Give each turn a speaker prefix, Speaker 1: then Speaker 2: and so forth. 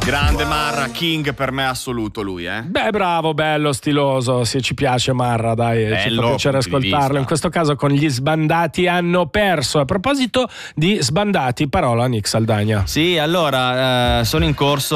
Speaker 1: Grande Marra, King per me assoluto lui,
Speaker 2: Beh, bravo, bello, stiloso, se ci piace Marra, dai, ci fa piacere ascoltarlo. In questo caso con gli Sbandati hanno perso. A proposito di Sbandati, parola a Nick Saldagna.
Speaker 3: Sì, allora sono in corso